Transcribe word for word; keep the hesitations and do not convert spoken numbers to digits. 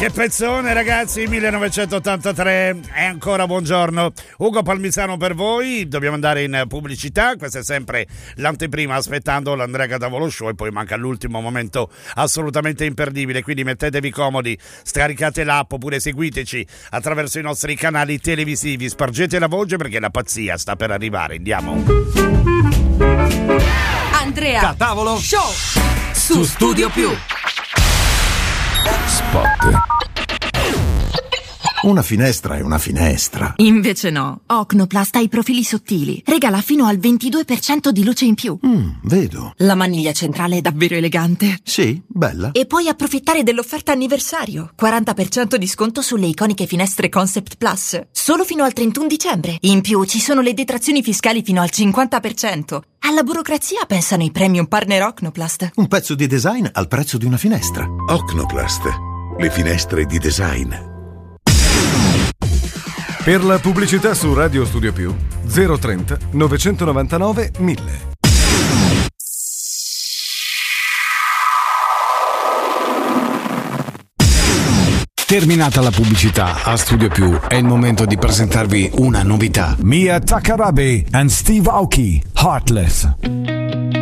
Che pezzone, ragazzi, millenovecentottantatré. E ancora buongiorno. Ugo Palmisano per voi. Dobbiamo andare in pubblicità. Questa è sempre l'anteprima, aspettando l'Andrea Cadavolo Show, e poi manca l'ultimo momento assolutamente imperdibile. Quindi mettetevi comodi, scaricate l'app oppure seguiteci attraverso i nostri canali televisivi. Spargete la voce perché la pazzia sta per arrivare. Andiamo. Andrea Cadavolo Show su Studio Più. Spot. Una finestra è una finestra. Invece no. Ocnoplast ha i profili sottili. Regala fino al ventidue per cento di luce in più. Mm, vedo. La maniglia centrale è davvero elegante. Sì, bella. E puoi approfittare dell'offerta anniversario. quaranta per cento di sconto sulle iconiche finestre Concept Plus. Solo fino al trentuno dicembre. In più ci sono le detrazioni fiscali fino al cinquanta per cento. Alla burocrazia pensano i premium partner Ocnoplast. Un pezzo di design al prezzo di una finestra. Ocnoplast. Le finestre di design. Per la pubblicità su Radio Studio Più zero trenta novecentonovantanove mille. Terminata la pubblicità a Studio Più, è il momento di presentarvi una novità. Mia Takarabe and Steve Aoki, Heartless.